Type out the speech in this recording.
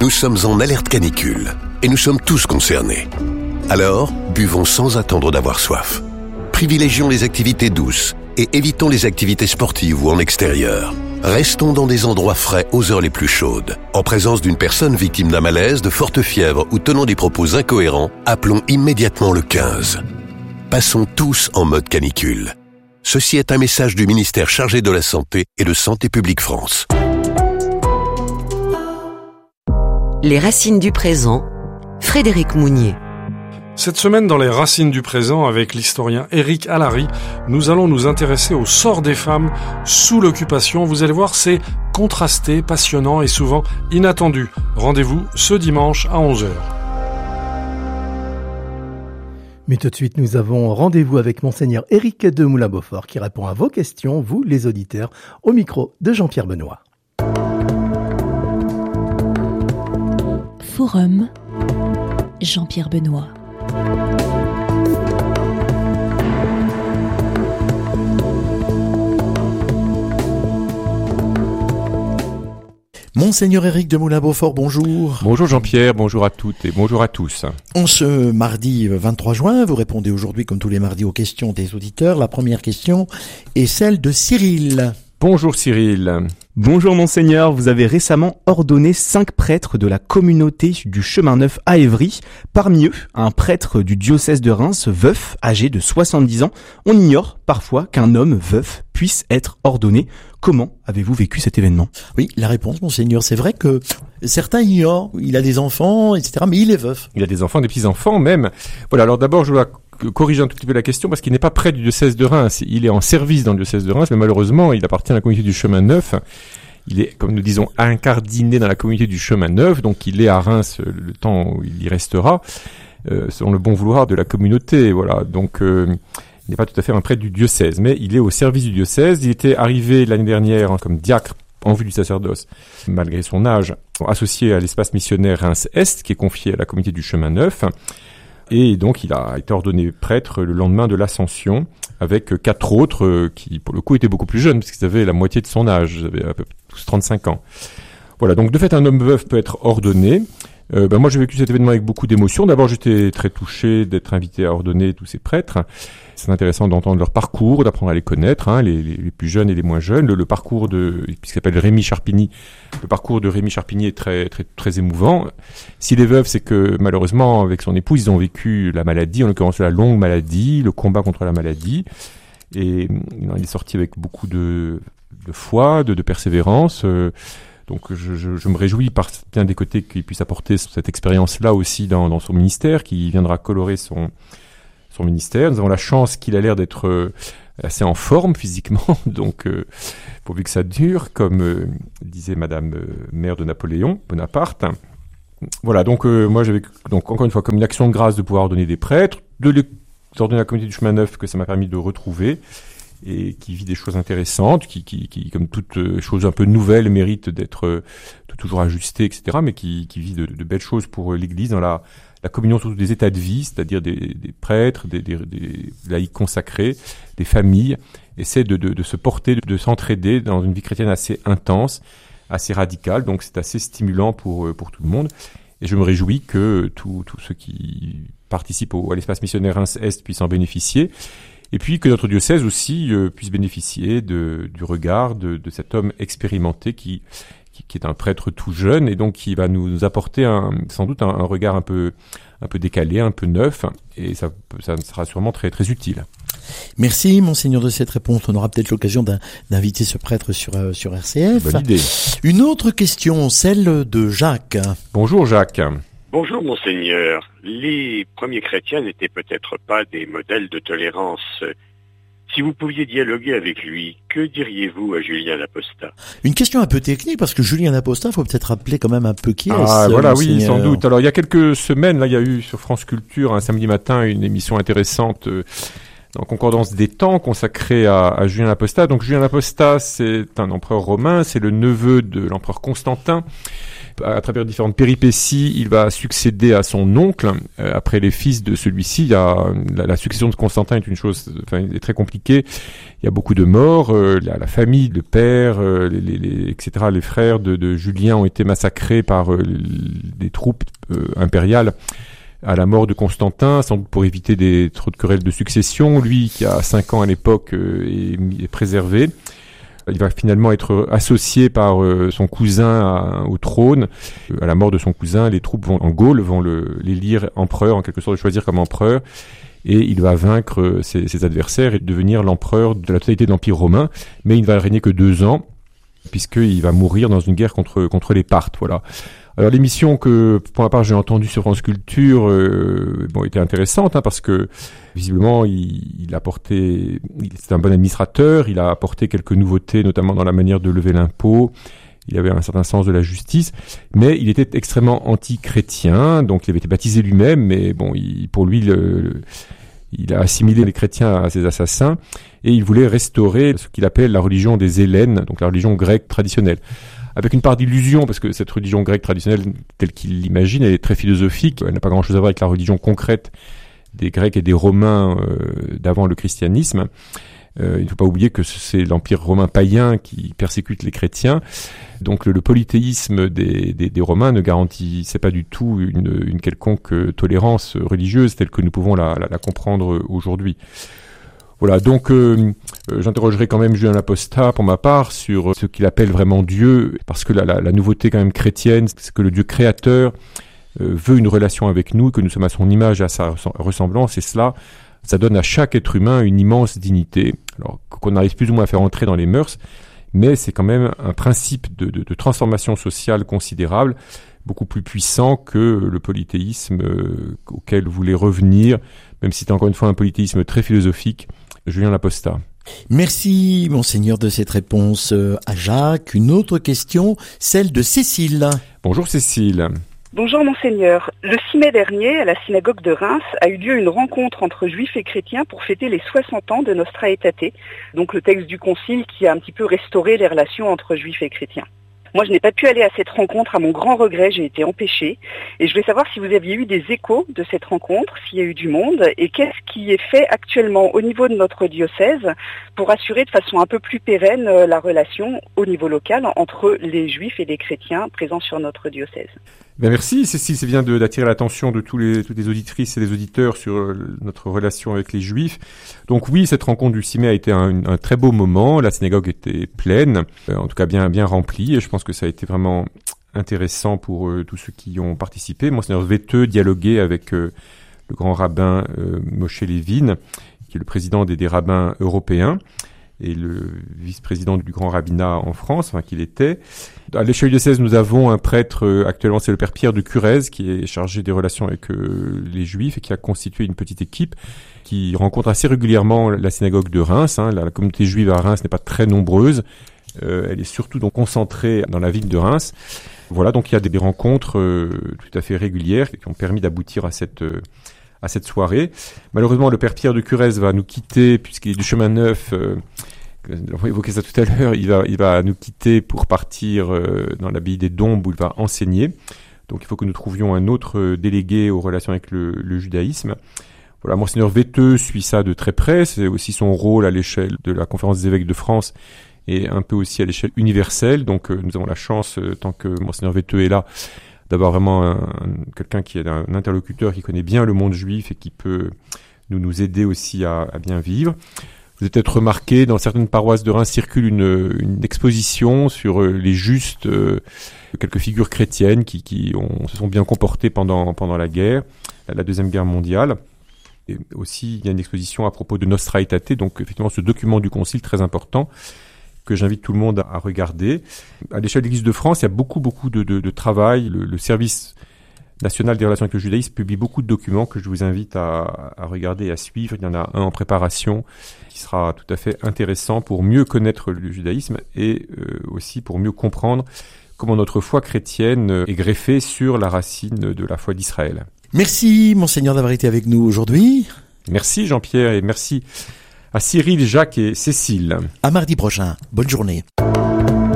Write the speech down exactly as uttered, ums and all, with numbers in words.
Nous sommes en alerte canicule et nous sommes tous concernés. Alors, buvons sans attendre d'avoir soif. Privilégions les activités douces et évitons les activités sportives ou en extérieur. Restons dans des endroits frais aux heures les plus chaudes. En présence d'une personne victime d'un malaise, de forte fièvre ou tenant des propos incohérents, appelons immédiatement le quinze. Passons tous en mode canicule. Ceci est un message du ministère chargé de la Santé et de Santé publique France. Les racines du présent, Frédéric Mounier. Cette semaine, dans les racines du présent, avec l'historien Éric Allary, nous allons nous intéresser au sort des femmes sous l'occupation. Vous allez voir, c'est contrasté, passionnant et souvent inattendu. Rendez-vous ce dimanche à onze heures. Mais tout de suite, nous avons rendez-vous avec Monseigneur Éric de Moulin-Beaufort qui répond à vos questions, vous les auditeurs, au micro de Jean-Pierre Benoît. Forum, Jean-Pierre Benoît. Monseigneur Éric de Moulin-Beaufort, bonjour. Bonjour Jean-Pierre, bonjour à toutes et bonjour à tous. En ce mardi vingt-trois juin, vous répondez aujourd'hui comme tous les mardis aux questions des auditeurs. La première question est celle de Cyril. Bonjour Cyril. Bonjour Monseigneur, vous avez récemment ordonné cinq prêtres de la communauté du Chemin Neuf à Évry. Parmi eux, un prêtre du diocèse de Reims, veuf, âgé de soixante-dix ans. On ignore parfois qu'un homme veuf puisse être ordonné. Comment avez-vous vécu cet événement ? Oui, la réponse, Monseigneur, c'est vrai que certains ignorent. Il a des enfants, et cetera, mais il est veuf. Il a des enfants, des petits-enfants même. Voilà, alors d'abord je dois corriger un tout petit peu la question parce qu'il n'est pas près du diocèse de Reims. Il est en service dans le diocèse de Reims, mais malheureusement, il appartient à la communauté du Chemin Neuf. Il est, comme nous disons, incardiné dans la communauté du Chemin Neuf, donc il est à Reims le temps où il y restera, euh, selon le bon vouloir de la communauté. Voilà, donc euh, il n'est pas tout à fait un prêtre du diocèse, mais il est au service du diocèse. Il était arrivé l'année dernière hein, comme diacre en vue du sacerdoce, malgré son âge, associé à l'espace missionnaire Reims-Est, qui est confié à la communauté du Chemin Neuf. Et donc, il a été ordonné prêtre le lendemain de l'Ascension, avec quatre autres qui, pour le coup, étaient beaucoup plus jeunes, parce qu'ils avaient la moitié de son âge, ils avaient à peu près tous trente-cinq ans. Voilà, donc de fait, un homme veuf peut être ordonné. Euh, ben moi, j'ai vécu cet événement avec beaucoup d'émotion. D'abord, j'étais très touché d'être invité à ordonner tous ces prêtres. C'est intéressant d'entendre leur parcours, d'apprendre à les connaître, hein, les, les, les plus jeunes et les moins jeunes. Le, le parcours de, puisqu'il s'appelle Rémi Charpigny, le parcours de Rémi Charpigny est très, très, très émouvant. S'il est veuf, c'est que malheureusement, avec son épouse, ils ont vécu la maladie, en l'occurrence la longue maladie, le combat contre la maladie. Et il est sorti avec beaucoup de, de foi, de, de persévérance. Euh, Donc je, je, je me réjouis par bien des côtés qu'il puisse apporter cette expérience-là aussi dans, dans son ministère, qui viendra colorer son, son ministère. Nous avons la chance qu'il a l'air d'être assez en forme physiquement, donc euh, pourvu que ça dure, comme euh, disait Madame euh, Mère de Napoléon Bonaparte. Voilà, donc euh, moi j'avais donc encore une fois comme une action de grâce de pouvoir ordonner des prêtres, de les ordonner à la communauté du Chemin Neuf que ça m'a permis de retrouver, et qui vit des choses intéressantes, qui, qui, qui comme toute chose un peu nouvelle, mérite d'être euh, toujours ajustée, et cetera, mais qui, qui vit de, de belles choses pour l'Église dans la, la communion surtout des états de vie, c'est-à-dire des, des prêtres, des, des, des laïcs consacrés, des familles, essaient de, de, de se porter, de, de s'entraider dans une vie chrétienne assez intense, assez radicale, donc c'est assez stimulant pour, pour tout le monde. Et je me réjouis que tous ceux qui participent au, à l'espace missionnaire Reims-Est puissent en bénéficier. Et puis que notre diocèse aussi euh, puisse bénéficier de, du regard de, de cet homme expérimenté qui, qui, qui est un prêtre tout jeune et donc qui va nous apporter un, sans doute un, un regard un peu, un peu décalé, un peu neuf, et ça, ça sera sûrement très, très utile. Merci, Monseigneur, de cette réponse. On aura peut-être l'occasion d'un, d'inviter ce prêtre sur, euh, sur R C F. Bonne idée. Une autre question, celle de Jacques. Bonjour Jacques. Bonjour Monseigneur. Les premiers chrétiens n'étaient peut-être pas des modèles de tolérance. Si vous pouviez dialoguer avec lui, que diriez-vous à Julien l'Apostat ? Une question un peu technique, parce que Julien l'Apostat, il faut peut-être rappeler quand même un peu qui est-ce. Ah voilà, Monseigneur. Oui, sans doute. Alors il y a quelques semaines, là, il y a eu sur France Culture, un samedi matin, une émission intéressante euh, dans Concordance des temps consacrée à, à Julien l'Apostat. Donc Julien l'Apostat, c'est un empereur romain, c'est le neveu de l'empereur Constantin. À travers différentes péripéties, il va succéder à son oncle. Euh, après les fils de celui-ci, il y a, la, la succession de Constantin est une chose enfin, est très compliquée. Il y a beaucoup de morts. Euh, la, la famille, le père, euh, les, les, les, et cetera. Les frères de, de Julien ont été massacrés par euh, des troupes euh, impériales à la mort de Constantin, sans doute pour éviter des trop de querelles de succession. Lui, qui a cinq ans à l'époque, euh, est, est préservé. Il va finalement être associé par euh, son cousin à, au trône. À la mort de son cousin, les troupes vont en Gaule, vont le, l'élire empereur, en quelque sorte le choisir comme empereur. Et il va vaincre ses, ses adversaires et devenir l'empereur de la totalité de l'Empire romain. Mais il ne va régner que deux ans, puisqu'il va mourir dans une guerre contre, contre les Parthes. Voilà. Alors l'émission que, pour ma part, j'ai entendue sur France Culture, euh, bon, était intéressante, hein, parce que visiblement, il, il a apporté, c'est un bon administrateur, il a apporté quelques nouveautés, notamment dans la manière de lever l'impôt. Il avait un certain sens de la justice, mais il était extrêmement anti-chrétien, donc il avait été baptisé lui-même, mais bon, il, pour lui, le, le, il a assimilé les chrétiens à ses assassins, et il voulait restaurer ce qu'il appelle la religion des Hellènes, donc la religion grecque traditionnelle. Avec une part d'illusion, parce que cette religion grecque traditionnelle, telle qu'il l'imagine, elle est très philosophique, elle n'a pas grand-chose à voir avec la religion concrète des Grecs et des Romains euh, d'avant le christianisme. Euh, il ne faut pas oublier que c'est l'Empire romain païen qui persécute les chrétiens. Donc le, le polythéisme des, des, des Romains ne garantissait pas du tout une, une quelconque tolérance religieuse telle que nous pouvons la, la, la comprendre aujourd'hui. Voilà, donc euh, euh, j'interrogerai quand même Julien l'Apostat pour ma part sur ce qu'il appelle vraiment Dieu, parce que la, la, la nouveauté quand même chrétienne, c'est que le Dieu créateur euh, veut une relation avec nous, que nous sommes à son image et à sa ressemblance, et cela, ça donne à chaque être humain une immense dignité, alors qu'on arrive plus ou moins à faire entrer dans les mœurs, mais c'est quand même un principe de, de, de transformation sociale considérable, beaucoup plus puissant que le polythéisme euh, auquel voulait revenir, même si c'est encore une fois un polythéisme très philosophique, Julien l'Apostat. Merci, monseigneur, de cette réponse à Jacques. Une autre question, celle de Cécile. Bonjour Cécile. Bonjour monseigneur. Le six mai dernier, à la synagogue de Reims, a eu lieu une rencontre entre juifs et chrétiens pour fêter les soixante ans de Nostra Aetate, donc le texte du concile qui a un petit peu restauré les relations entre juifs et chrétiens. Moi, je n'ai pas pu aller à cette rencontre, à mon grand regret, j'ai été empêchée. Et je voulais savoir si vous aviez eu des échos de cette rencontre, s'il y a eu du monde, et qu'est-ce qui est fait actuellement au niveau de notre diocèse pour assurer de façon un peu plus pérenne la relation au niveau local entre les juifs et les chrétiens présents sur notre diocèse. Ben merci Cécile, c'est bien de, d'attirer l'attention de tous les, toutes les auditrices et les auditeurs sur euh, notre relation avec les juifs. Donc oui, cette rencontre du six mai a été un, un très beau moment, la synagogue était pleine, euh, en tout cas bien, bien remplie, et je pense que ça a été vraiment intéressant pour euh, tous ceux qui y ont participé. Monseigneur Veteux dialoguait avec euh, le grand rabbin euh, Moshe Levin, qui est le président des, des rabbins européens, et le vice-président du grand rabbinat en France, enfin qu'il était. À l'échelle du diocèse, nous avons un prêtre, euh, actuellement c'est le père Pierre de Curez, qui est chargé des relations avec euh, les juifs et qui a constitué une petite équipe qui rencontre assez régulièrement la synagogue de Reims. Hein. La, la communauté juive à Reims n'est pas très nombreuse, euh, elle est surtout donc concentrée dans la ville de Reims. Voilà, donc il y a des, des rencontres euh, tout à fait régulières qui ont permis d'aboutir à cette... Euh, à cette soirée. Malheureusement, le père Pierre de Curez va nous quitter, puisqu'il est du chemin neuf, euh, on va évoquer ça tout à l'heure, il va, il va nous quitter pour partir euh, dans l'abbaye des Dombes où il va enseigner. Donc il faut que nous trouvions un autre délégué aux relations avec le, le judaïsme. Voilà, Monseigneur Veteux suit ça de très près, c'est aussi son rôle à l'échelle de la Conférence des évêques de France et un peu aussi à l'échelle universelle. Donc euh, nous avons la chance, euh, tant que Monseigneur Veteux est là, d'avoir vraiment un, un, quelqu'un qui est un interlocuteur qui connaît bien le monde juif et qui peut nous, nous aider aussi à, à bien vivre. Vous avez peut-être remarqué, dans certaines paroisses de Reims circule une, une exposition sur les justes, euh, quelques figures chrétiennes qui, qui ont, se sont bien comportées pendant, pendant la guerre, la Deuxième Guerre mondiale. Et aussi, il y a une exposition à propos de Nostra Aetate, donc effectivement ce document du Concile très important, que j'invite tout le monde à regarder. À l'échelle de l'Église de France, il y a beaucoup, beaucoup de, de, de travail. Le, le service national des relations avec le judaïsme publie beaucoup de documents que je vous invite à, à regarder et à suivre. Il y en a un en préparation qui sera tout à fait intéressant pour mieux connaître le judaïsme et euh, aussi pour mieux comprendre comment notre foi chrétienne est greffée sur la racine de la foi d'Israël. Merci, monseigneur, d'avoir été avec nous aujourd'hui. Merci Jean-Pierre et merci à Cyril, Jacques et Cécile. À mardi prochain. Bonne journée.